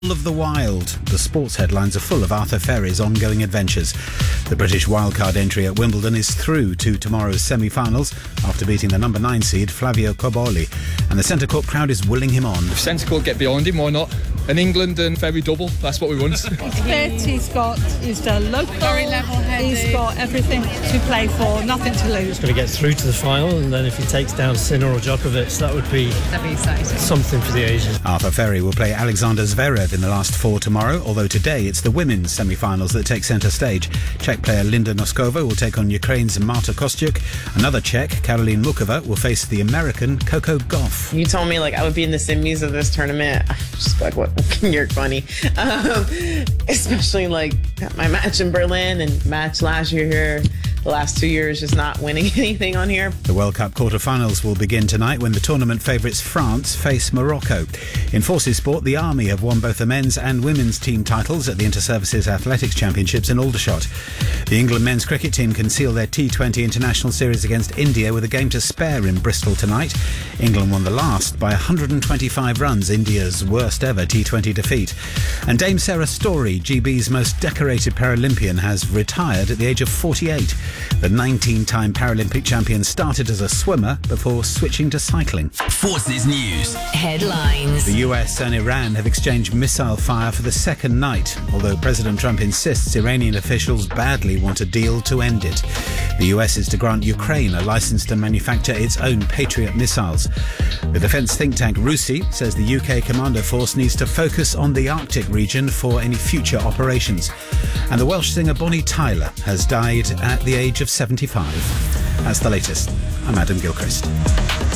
of the Wild. The sports headlines are full of Arthur Ferry's ongoing adventures. The British wildcard entry at Wimbledon is through to tomorrow's semi-finals after beating the number 9 seed Flavio Cobolli, and the centre court crowd is willing him on. If centre court get behind him, why not? In England and Ferry double, that's what we want. He's fit, he's the local, very level-headed. He's got everything to play for, nothing to lose. He's going to get through to the final, and then if he takes down Sinner or Djokovic, that'd be exciting. Something for the Asians. Arthur Ferry will play Alexander Zverev in the last 4 tomorrow, although today it's the women's semi-finals that take centre stage. Czech player Linda Noskova will take on Ukraine's Marta Kostyuk. Another Czech, Caroline Mukova, will face the American Coco Gauff. You told me I would be in the semis of this tournament. I was just like, what? You're funny. Especially my match in Berlin and match last year here. The last 2 years just not winning anything on here. The World Cup quarter-finals will begin tonight when the tournament favourites France face Morocco. In forces sport, the Army have won both the men's and women's team titles at the Inter-Services Athletics Championships in Aldershot. The England men's cricket team can seal their T20 international series against India with a game to spare in Bristol tonight. England won the last by 125 runs, India's worst ever T20 defeat. And Dame Sarah Storey, GB's most decorated Paralympian, has retired at the age of 48. The 19-time Paralympic champion started as a swimmer before switching to cycling. Forces News headlines. The US and Iran have exchanged missile fire for the second night, although President Trump insists Iranian officials badly want a deal to end it. The US is to grant Ukraine a license to manufacture its own Patriot missiles. The defence think tank RUSI says the UK Commander Force needs to focus on the Arctic region for any future operations. And the Welsh singer Bonnie Tyler has died at the age of 75. That's the latest. I'm Adam Gilchrist.